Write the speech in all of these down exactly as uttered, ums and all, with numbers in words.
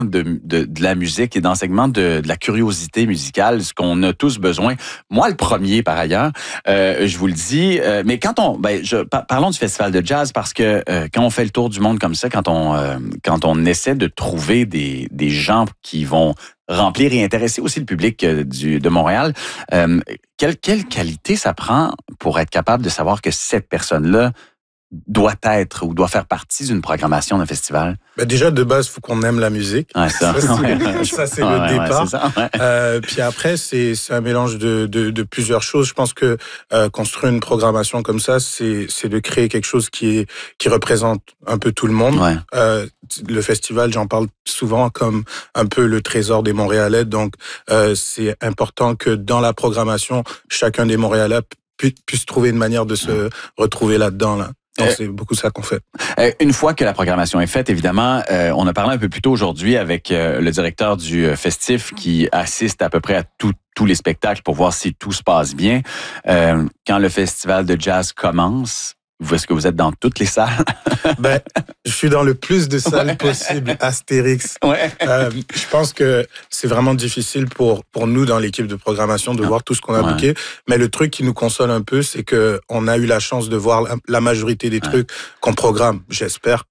de, de, de la musique et d'enseignement de, de la curiosité musicale, ce qu'on a tous besoin. Moi, le premier, par ailleurs, euh, je vous le dis. Euh, mais quand on, ben, je, par, parlons du festival de jazz parce que euh, quand on fait le tour du monde comme ça, quand on, euh, quand on essaie de trouver des, des gens qui vont remplir et intéresser aussi le public euh, du, de Montréal, euh, quelle, quelle qualité ça prend pour être capable de savoir que cette personne-là doit être ou doit faire partie d'une programmation d'un festival? Ben déjà, de base, il faut qu'on aime la musique. Ouais, ça. ça, c'est, ça, c'est ouais, le ouais, départ. Ouais, c'est ça, ouais. euh, puis après, c'est, c'est un mélange de, de, de plusieurs choses. Je pense que euh, construire une programmation comme ça, c'est, c'est de créer quelque chose qui, est, qui représente un peu tout le monde. Ouais. Euh, le festival, j'en parle souvent comme un peu le trésor des Montréalais. Donc, euh, c'est important que dans la programmation, chacun des Montréalais pu, puisse trouver une manière de se retrouver là-dedans, là. Donc, c'est beaucoup ça qu'on fait. Euh, une fois que la programmation est faite, évidemment, euh, on a parlé un peu plus tôt aujourd'hui avec euh, le directeur du euh, festif qui assiste à peu près à tout, tous les spectacles pour voir si tout se passe bien. Euh, quand le festival de jazz commence, est-ce que vous êtes dans toutes les salles? Ben, je suis dans le plus de salles ouais. possible, Astérix. Ouais. Euh, je pense que c'est vraiment difficile pour pour nous dans l'équipe de programmation de ah. voir tout ce qu'on a ouais. booké. Mais le truc qui nous console un peu, c'est que on a eu la chance de voir la, la majorité des ouais. trucs qu'on programme. J'espère.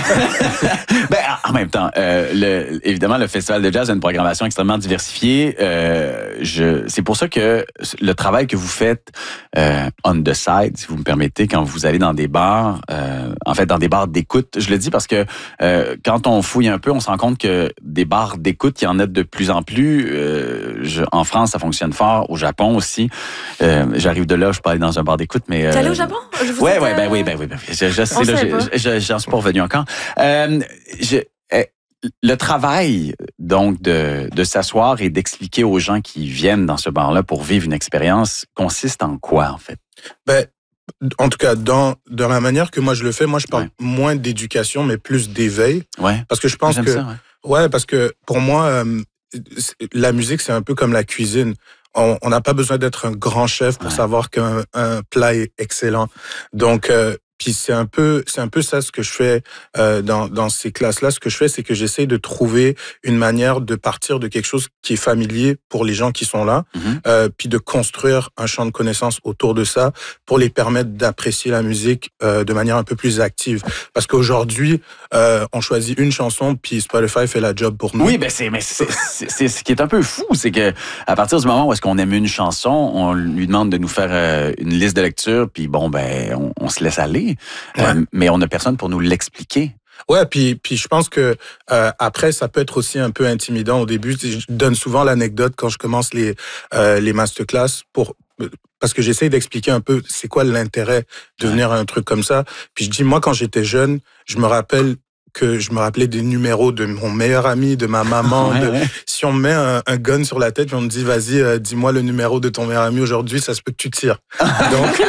Ben, en même temps, euh, le, évidemment, le Festival de jazz a une programmation extrêmement diversifiée. Euh, je, c'est pour ça que le travail que vous faites euh, on the side, si vous me permettez, quand vous allez dans des bars, euh, en fait, dans des bars d'écoute, je le dis parce que euh, quand on fouille un peu, on se rend compte que des bars d'écoute, il y en a de plus en plus. Euh, je, en France, ça fonctionne fort. Au Japon aussi. Euh, j'arrive de là, je peux aller dans un bar d'écoute, mais... Euh, T'es allé au Japon? Oui, oui, euh... ben oui, ben oui. Ben, je, je sais, là, je, je, j'en suis pas revenu encore. Euh, je, euh, le travail, donc, de, de s'asseoir et d'expliquer aux gens qui viennent dans ce bar-là pour vivre une expérience consiste en quoi, en fait? Ben, en tout cas, dans, dans la manière que moi je le fais, moi je parle ouais. moins d'éducation, mais plus d'éveil. Ouais. Parce que je pense J'aime que... ça, ouais. ouais, parce que pour moi, euh, la musique, c'est un peu comme la cuisine. On n'a pas besoin d'être un grand chef pour ouais. savoir qu'un un plat est excellent. Donc, euh, puis c'est un peu, c'est un peu ça ce que je fais euh, dans dans ces classes-là. Ce que je fais, c'est que j'essaye de trouver une manière de partir de quelque chose qui est familier pour les gens qui sont là, mm-hmm. euh, puis de construire un champ de connaissances autour de ça pour les permettre d'apprécier la musique euh, de manière un peu plus active. Parce qu'aujourd'hui, euh, on choisit une chanson, puis Spotify fait la job pour nous. Oui, ben c'est, mais c'est, c'est, c'est ce qui est un peu fou, c'est que à partir du moment où est-ce qu'on aime une chanson, on lui demande de nous faire euh, une liste de lecture, puis bon ben on, on se laisse aller. Ouais. Euh, mais on n'a personne pour nous l'expliquer. Ouais, puis puis je pense que euh, après ça peut être aussi un peu intimidant au début. Je donne souvent l'anecdote quand je commence les euh, les masterclass pour parce que j'essaye d'expliquer un peu c'est quoi l'intérêt de ouais. venir à un truc comme ça. Puis je dis moi quand j'étais jeune, je me rappelle que je me rappelais des numéros de mon meilleur ami, de ma maman. Ouais, de... ouais. Si on me met un, un gun sur la tête et on me dit vas-y, euh, dis-moi le numéro de ton meilleur ami aujourd'hui, ça se peut que tu tires. Donc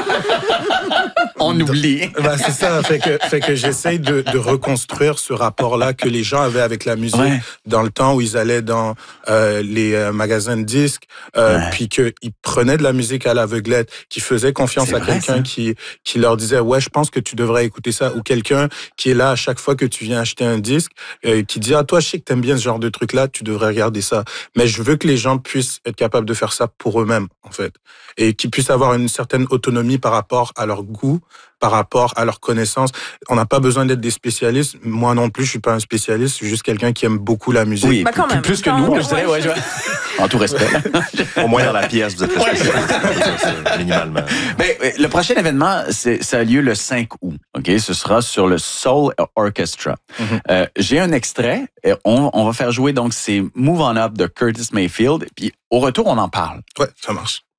on oublie. Bah, c'est ça, fait que, fait que j'essaye de, de reconstruire ce rapport-là que les gens avaient avec la musique ouais. dans le temps où ils allaient dans euh, les euh, magasins de disques, euh, ouais. puis qu'ils prenaient de la musique à l'aveuglette, qu'ils faisaient confiance c'est à vrai, quelqu'un qui, qui leur disait « Ouais, je pense que tu devrais écouter ça », ou quelqu'un qui est là à chaque fois que tu viens acheter un disque, euh, qui dit « Ah, toi, je sais que t'aimes bien ce genre de truc-là, tu devrais regarder ça ». Mais je veux que les gens puissent être capables de faire ça pour eux-mêmes, en fait, et qu'ils puissent avoir une certaine autonomie par rapport à leur goût, par rapport à leurs connaissances. On n'a pas besoin d'être des spécialistes. Moi non plus, je suis pas un spécialiste. Je suis juste quelqu'un qui aime beaucoup la musique. Oui, bah quand même, plus que quand nous, même, je dirais. Ouais, je... En tout respect. Au moins dans la pièce, vous êtes le spécialiste, minimalement. Mais le prochain événement, c'est, ça a lieu le cinq août. Ok, ce sera sur le Soul Orchestra. Mm-hmm. Euh, j'ai un extrait. On, on va faire jouer donc c'est Move On Up de Curtis Mayfield. Puis au retour, on en parle. Ouais, ça marche.